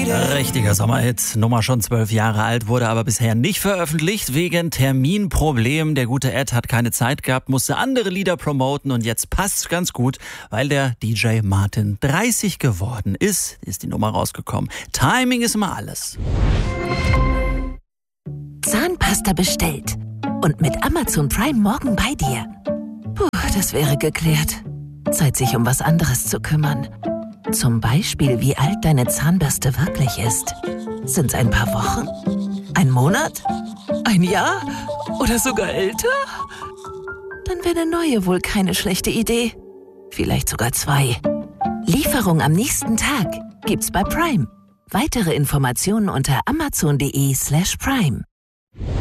Richtiger Sommerhit. Nummer schon 12 Jahre alt, wurde aber bisher nicht veröffentlicht wegen Terminproblemen. Der gute Ed hat keine Zeit gehabt, musste andere Lieder promoten und jetzt passt's ganz gut, weil der DJ Martin 30 geworden ist die Nummer rausgekommen. Timing ist immer alles. Zahnpasta bestellt und mit Amazon Prime morgen bei dir. Puh, das wäre geklärt. Zeit, sich um was anderes zu kümmern. Zum Beispiel, wie alt deine Zahnbürste wirklich ist. Sind's ein paar Wochen? Ein Monat? Ein Jahr? Oder sogar älter? Dann wäre eine neue wohl keine schlechte Idee. Vielleicht sogar 2. Lieferung am nächsten Tag gibt's bei Prime. Weitere Informationen unter amazon.de/Prime.